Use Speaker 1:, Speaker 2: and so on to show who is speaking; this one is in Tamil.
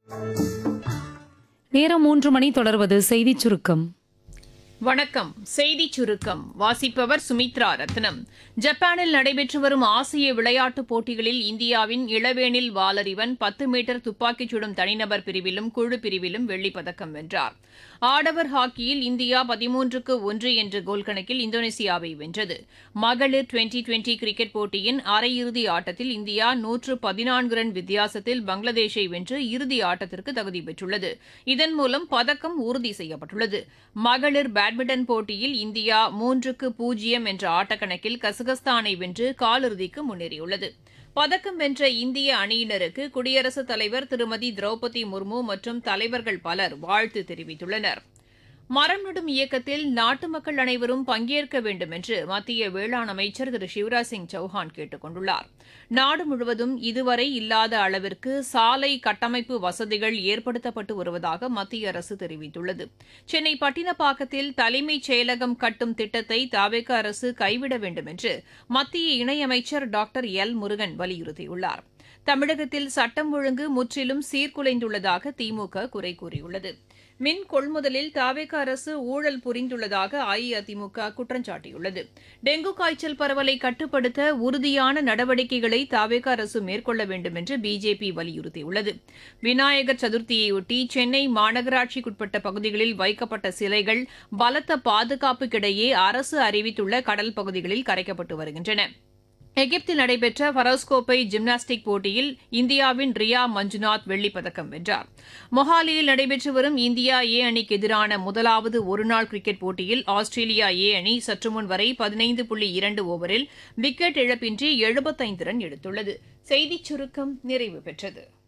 Speaker 1: நேரம் 3 மணி தொடர்வது செய்திச் சுருக்கம்.
Speaker 2: வணக்கம். செய்திச் சுருக்கம் வாசிப்பவர் சுமித்ரா ரத்னம். ஜப்பானில் நடைபெற்று வரும் ஆசிய விளையாட்டுப் போட்டிகளில் இந்தியாவின் இளவேனில் வாலறிவன் 10 மீட்டர் துப்பாக்கிச் சுடும் தனிநபர் பிரிவிலும் குழு பிரிவிலும் வெள்ளிப் பதக்கம் வென்றார். ஆடவர் ஹாக்கியில் இந்தியா 13-1 என்ற கோல் கணக்கில் இந்தோனேசியாவை வென்றது. மகளிர் டுவெண்டி கிரிக்கெட் போட்டியின் அரையிறுதி ஆட்டத்தில் இந்தியா 114 ரன் வித்தியாசத்தில் பங்களாதேஷை வென்று இறுதி ஆட்டத்திற்கு தகுதி பெற்றுள்ளது. இதன் மூலம் பதக்கம் உறுதி செய்யப்பட்டுள்ளது. மகளிர் பேட்மிண்டன் போட்டியில் இந்தியா 3-0 என்ற ஆட்டக்கணக்கில் கசகஸ்தானை வென்று காலிறுதிக்கு முன்னேறியுள்ளது. பதக்கம் வென்ற இந்திய அணியினருக்கு குடியரசுத் தலைவர் திருமதி திரௌபதி முர்மு மற்றும் தலைவர்கள் பலர் வாழ்த்து தெரிவித்துள்ளனர். மரம் நடும் இயக்கத்தில் நாட்டு மக்கள் அனைவரும் பங்கேற்க வேண்டும் என்று மத்திய வேளாண் அமைச்சர் திரு சிவராஜ் சிங் சௌஹான் கேட்டுக் கொண்டுள்ளார். நாடு முழுவதும் இதுவரை இல்லாத அளவிற்கு சாலை கட்டமைப்பு வசதிகள் ஏற்படுத்தப்பட்டு வருவதாக மத்திய அரசு தெரிவித்துள்ளது. சென்னை பட்டினப்பாக்கத்தில் தலைமைச் செயலகம் கட்டும் திட்டத்தை தவேக அரசு கைவிட வேண்டும் என்று மத்திய இணையமைச்சர் டாக்டர் எல் முருகன் வலியுறுத்தியுள்ளார். தமிழகத்தில் சட்டம் ஒழுங்கு முற்றிலும் சீர்குலைந்துள்ளதாக திமுக குறை கூறியுள்ளது. மின் கொள்முதலில் தவேக அரசு ஊழல் புரிந்துள்ளதாக அஇஅதிமுக குற்றம் சாட்டியுள்ளது. டெங்கு காய்ச்சல் பரவலை கட்டுப்படுத்த உறுதியான நடவடிக்கைகளை தவேக அரசு மேற்கொள்ள வேண்டும் என்று பிஜேபி வலியுறுத்தியுள்ளது. விநாயகர் சதுர்த்தியையொட்டி சென்னை மாநகராட்சிக்குட்பட்ட பகுதிகளில் வைக்கப்பட்ட சிலைகள் பலத்த பாதுகாப்புக்கிடையே அரசு அறிவித்துள்ள கடல் பகுதிகளில் கரைக்கப்பட்டு வருகின்றன. எகிப்தில் நடைபெற்ற ஃபரோஸ் கோப்பை ஜிம்னாஸ்டிக் போட்டியில் இந்தியாவின் ரியா மஞ்சுநாத் வெள்ளிப் பதக்கம் வென்றார். மொஹாலியில் நடைபெற்று வரும் இந்தியா ஏ அணிக்கு எதிரான முதலாவது ஒருநாள் கிரிக்கெட் போட்டியில் ஆஸ்திரேலியா ஏ அணி சற்றுமுன் வரை 15.2 ஓவரில் விக்கெட் இழப்பின்றி 75 ரன் எடுத்துள்ளது. செய்திச் சுருக்கம் நிறைவு பெற்றது.